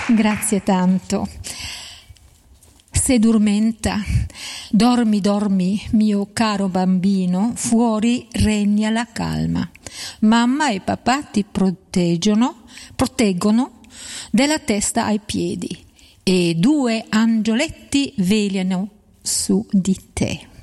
Grazie tanto. Se dormenta, dormi, dormi, mio caro bambino, fuori regna la calma. Mamma e papà ti proteggono dalla testa ai piedi e 2 angioletti velano su di te.